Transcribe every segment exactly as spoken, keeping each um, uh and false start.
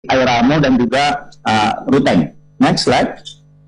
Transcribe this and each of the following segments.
Airamo dan juga uh, Ruteng. Next slide.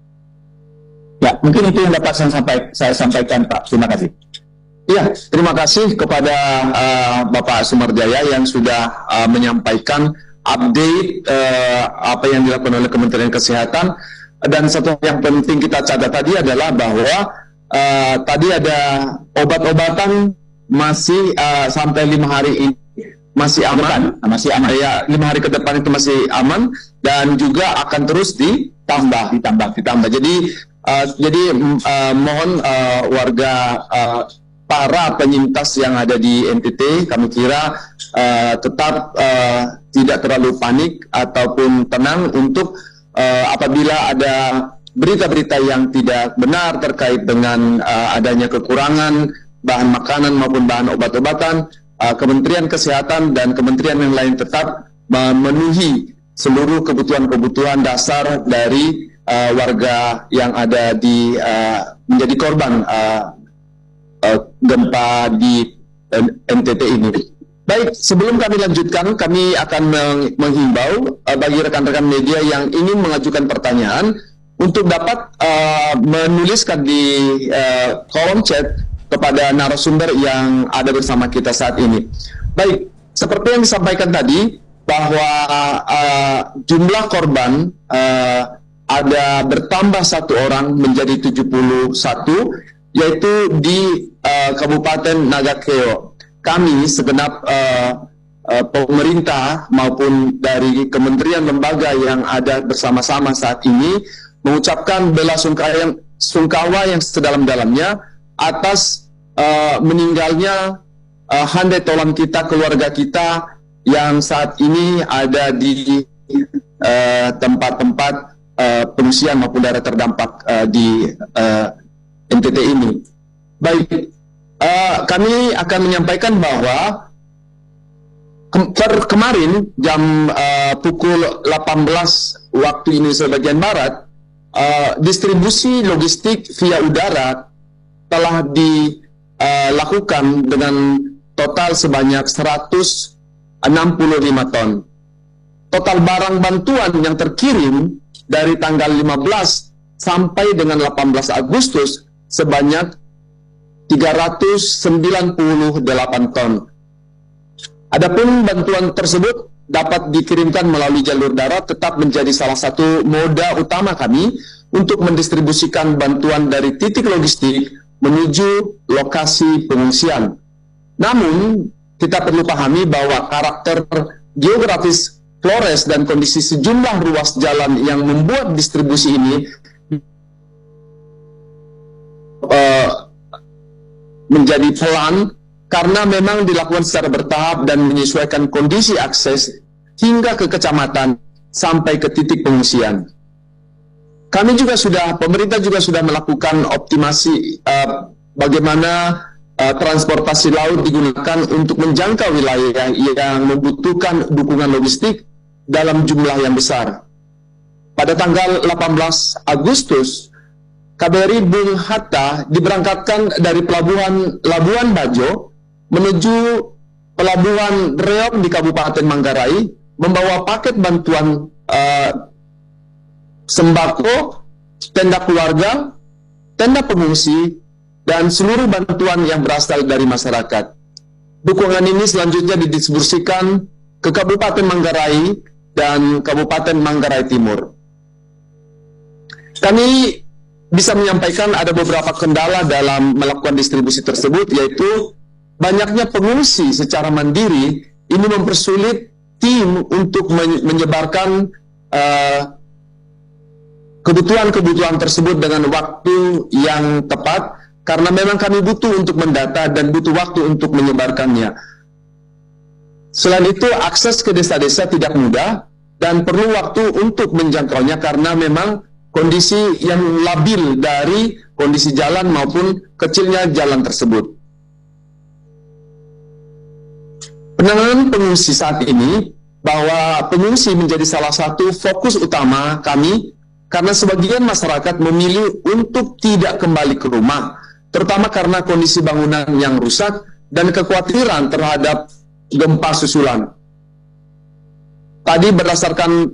Ya, mungkin itu yang dapat saya, sampai, saya sampaikan, Pak. Terima kasih. Iya, terima kasih kepada uh, Bapak Sumarjaya yang sudah uh, menyampaikan update uh, apa yang dilakukan oleh Kementerian Kesehatan. Dan satu yang penting kita catat tadi adalah bahwa uh, tadi ada obat-obatan masih uh, sampai lima hari ini masih aman, depan, masih aman. Ya, lima hari ke depan itu masih aman dan juga akan terus ditambah, ditambah, ditambah. Jadi, uh, jadi uh, mohon uh, warga, uh, para penyintas yang ada di N T T, kami kira uh, tetap uh, tidak terlalu panik ataupun tenang untuk uh, apabila ada berita-berita yang tidak benar terkait dengan uh, adanya kekurangan bahan makanan maupun bahan obat-obatan. Uh, Kementerian Kesehatan dan kementerian yang lain tetap memenuhi seluruh kebutuhan-kebutuhan dasar dari uh, warga yang ada di uh, menjadi korban uh, uh, gempa di N T T ini. Baik, sebelum kami lanjutkan, kami akan meng menghimbau uh, bagi rekan-rekan media yang ingin mengajukan pertanyaan untuk dapat uh, menuliskan di uh, kolom chat kepada narasumber yang ada bersama kita saat ini. Baik, seperti yang disampaikan tadi, bahwa uh, jumlah korban uh, ada bertambah satu orang menjadi tujuh puluh satu, yaitu di uh, Kabupaten Nagakeo. Kami segenap uh, uh, pemerintah maupun dari kementerian lembaga yang ada bersama-sama saat ini mengucapkan bela sungkawa yang, sungkawa yang sedalam-dalamnya atas uh, meninggalnya uh, handai tolan kita, keluarga kita yang saat ini ada di tempat-tempat uh, uh, pengungsian maupun daerah terdampak uh, di uh, N T T ini. Baik, uh, kami akan menyampaikan bahwa ke per kemarin jam uh, pukul delapan belas waktu Indonesia bagian Barat, uh, distribusi logistik via udara telah dilakukan uh, dengan total sebanyak seratus enam puluh lima ton. Total barang bantuan yang terkirim dari tanggal lima belas sampai dengan delapan belas Agustus sebanyak tiga ratus sembilan puluh delapan ton. Adapun bantuan tersebut dapat dikirimkan melalui jalur darat tetap menjadi salah satu moda utama kami untuk mendistribusikan bantuan dari titik logistik menuju lokasi pengungsian. Namun, kita perlu pahami bahwa karakter geografis Flores dan kondisi sejumlah ruas jalan yang membuat distribusi ini uh, menjadi pelan karena memang dilakukan secara bertahap dan menyesuaikan kondisi akses hingga ke kecamatan sampai ke titik pengungsian. Kami juga sudah, pemerintah juga sudah melakukan optimasi uh, bagaimana uh, transportasi laut digunakan untuk menjangkau wilayah yang membutuhkan dukungan logistik dalam jumlah yang besar. Pada tanggal delapan belas Agustus, K B R I Bung Hatta diberangkatkan dari pelabuhan Labuan Bajo menuju pelabuhan Reok di Kabupaten Manggarai, membawa paket bantuan uh, sembako, tenda keluarga, tenda pengungsi, dan seluruh bantuan yang berasal dari masyarakat. Dukungan ini selanjutnya didistribusikan ke Kabupaten Manggarai dan Kabupaten Manggarai Timur. Kami bisa menyampaikan ada beberapa kendala dalam melakukan distribusi tersebut, yaitu banyaknya pengungsi secara mandiri ini mempersulit tim untuk menyebarkan uh, kebutuhan-kebutuhan tersebut dengan waktu yang tepat, karena memang kami butuh untuk mendata dan butuh waktu untuk menyebarkannya. Selain itu, akses ke desa-desa tidak mudah dan perlu waktu untuk menjangkaunya karena memang kondisi yang labil dari kondisi jalan maupun kecilnya jalan tersebut. Penanganan pengungsi saat ini, bahwa pengungsi menjadi salah satu fokus utama kami karena sebagian masyarakat memilih untuk tidak kembali ke rumah, terutama karena kondisi bangunan yang rusak dan kekhawatiran terhadap gempa susulan. Tadi berdasarkan